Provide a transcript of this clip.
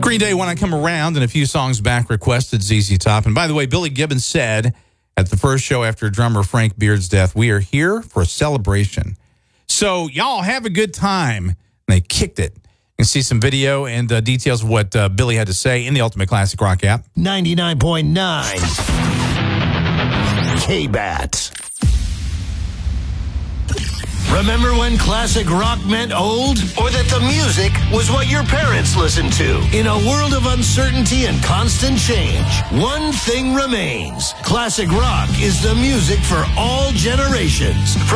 Green Day, When I Come Around, and a few songs back requested ZZ Top. And by the way, Billy Gibbons said at the first show after drummer Frank Beard's death, we are here for a celebration. So y'all have a good time. And they kicked it. You can see some video and details of what Billy had to say in the Ultimate Classic Rock app. 99.9 K-Bat. Remember when classic rock meant old? Or that the music was what your parents listened to? In a world of uncertainty and constant change, one thing remains. Classic rock is the music for all generations.